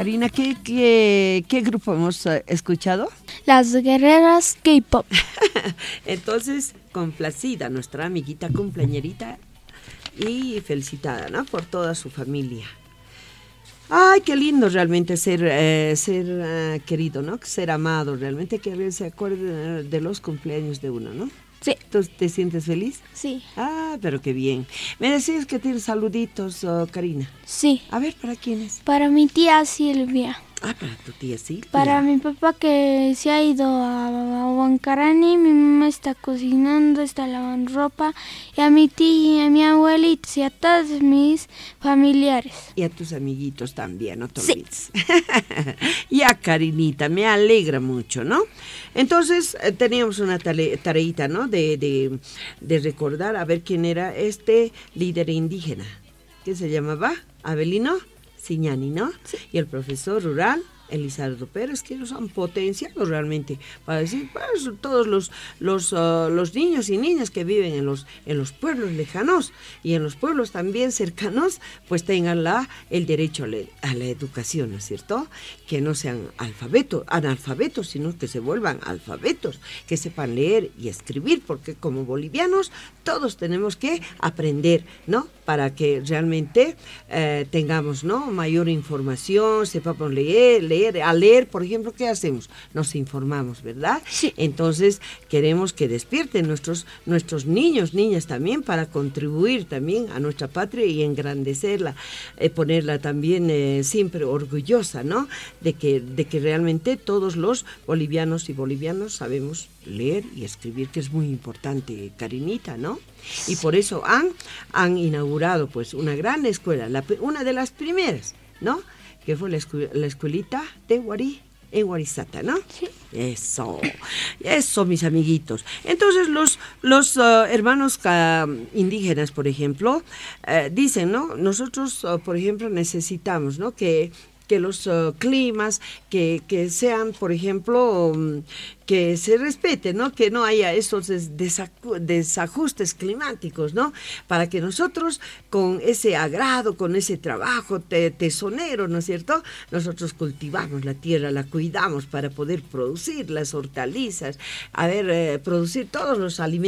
Karina, ¿qué grupo hemos escuchado? Las Guerreras K-Pop. Entonces, complacida nuestra amiguita cumpleañerita y felicitada, ¿no? Por toda su familia. Ay, qué lindo realmente ser querido, ¿no? Ser amado, realmente que alguien se acuerde de los cumpleaños de uno, ¿no? Sí. ¿Tú te sientes feliz? Sí. Ah, pero qué bien. Me decías que tienes saluditos, Karina. Sí. A ver, ¿para quiénes? Para mi tía Silvia. Ah, para tu tía Silvia. Para mi papá que se ha ido a Huancarani, mi mamá está cocinando, está lavando ropa, y a mi tía, a mi abuelita y a todos mis familiares. Y a tus amiguitos también, no te Sí. olvides. Y a Karinita, me alegra mucho, ¿no? Entonces, teníamos una tareita, ¿no? De recordar a ver quién era este líder indígena, que se llamaba Avelino Siñani, ¿no? Sí. Y el profesor rural, Elizardo Pérez, que ellos han potenciado realmente para decir, pues, todos los niños y niñas que viven en los pueblos lejanos y en los pueblos también cercanos, pues tengan el derecho a la educación, ¿no es cierto? Que no sean analfabetos, sino que se vuelvan alfabetos, que sepan leer y escribir, porque como bolivianos todos tenemos que aprender, ¿no? Para que realmente tengamos, ¿no? Mayor información, sepamos leer. Al leer, por ejemplo, ¿qué hacemos? Nos informamos, ¿verdad? Sí. Entonces, queremos que despierten nuestros niños, niñas también, para contribuir también a nuestra patria y engrandecerla, ponerla también siempre orgullosa, ¿no? De que realmente todos los bolivianos y bolivianas sabemos leer y escribir, que es muy importante, Karinita, ¿no? Y por eso han inaugurado pues una gran escuela, una de las primeras, ¿no? Que fue la escuelita de Huari, en Huarizata, ¿no? Sí. Eso, mis amiguitos. Entonces, los hermanos indígenas, por ejemplo, dicen, ¿no? Nosotros, por ejemplo, necesitamos, ¿no? Que los climas, que sean, por ejemplo, que se respete, ¿no? Que no haya esos desajustes climáticos, ¿no? Para que nosotros, con ese agrado, con ese trabajo tesonero, ¿no es cierto? Nosotros cultivamos la tierra, la cuidamos para poder producir las hortalizas, producir todos los alimentos